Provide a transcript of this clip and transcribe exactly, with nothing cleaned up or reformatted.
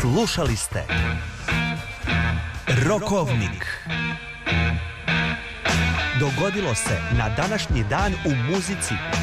Slušali ste Rokovnik. Dogodilo se na današnji dan u muzici.